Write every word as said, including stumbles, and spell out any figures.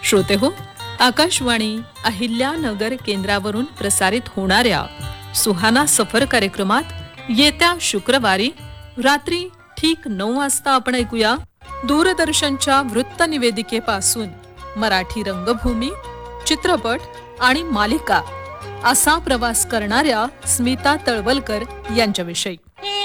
श्रोते हो, आकाशवाणी अहिल्यानगर केंद्रावरून प्रसारित होणाऱ्या सुहाना सफर कार्यक्रमात येत्या शुक्रवारी रात्री ठीक नऊ वाजता आपण ऐकूया दूरदर्शनच्या वृत्त निवेदिकेपासून मराठी रंगभूमी, चित्रपट आणि मालिका असा प्रवास करणाऱ्या स्मिता तळवलकर यांच्याविषयी.